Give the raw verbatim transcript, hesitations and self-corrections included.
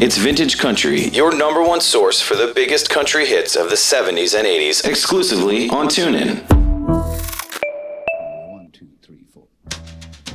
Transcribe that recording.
It's Vintage Country, your number one source for the biggest country hits of the seventies and eighties, exclusively on TuneIn.